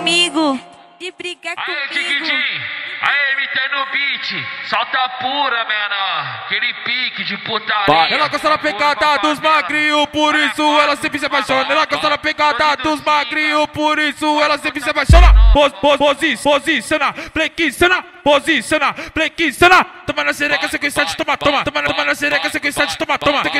comigo, de brigar comigo. Aê, Tiquidim, aê, MT no beat, solta pura, menor, aquele pique de putaria. Ela gosta da pegada dos magrinhos, por isso ela sempre se apaixona. Ela gosta da pegada dos magrinhos, por isso ela sempre se apaixona. Posiciona, posiciona. Toma na sereca, sequência de toma. Toma na sereca, sequência de toma.